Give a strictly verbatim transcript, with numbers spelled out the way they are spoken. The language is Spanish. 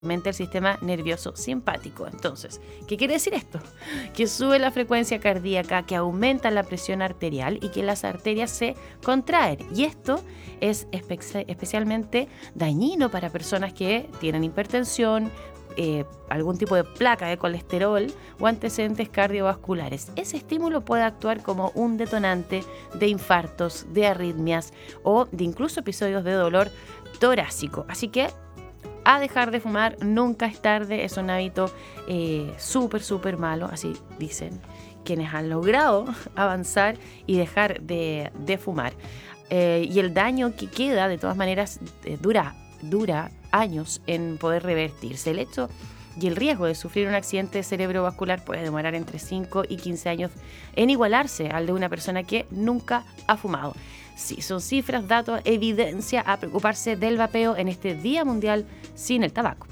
el sistema nervioso simpático. Entonces, ¿qué quiere decir esto? Que sube la frecuencia cardíaca, que aumenta la presión arterial y que las arterias se contraen. Y esto es espe- especialmente dañino para personas que tienen hipertensión, eh, algún tipo de placa de colesterol o antecedentes cardiovasculares. Ese estímulo puede actuar como un detonante de infartos, de arritmias o de incluso episodios de dolor torácico. Así que a dejar de fumar, nunca es tarde, es un hábito eh, súper, súper malo, así dicen quienes han logrado avanzar y dejar de, de fumar. Eh, y el daño que queda, de todas maneras, eh, dura, dura años en poder revertirse. El hecho y el riesgo de sufrir un accidente cerebrovascular puede demorar entre cinco y quince años en igualarse al de una persona que nunca ha fumado. Sí, son cifras, datos, evidencia a preocuparse del vapeo en este Día Mundial sin el Tabaco.